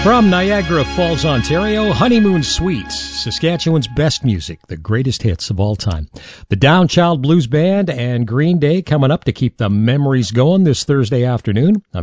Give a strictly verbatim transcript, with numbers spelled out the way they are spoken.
From Niagara Falls, Ontario, Honeymoon Suites, Saskatchewan's best music, the greatest hits of all time. The Downchild Blues Band and Green Day coming up to keep the memories going this Thursday afternoon. I'm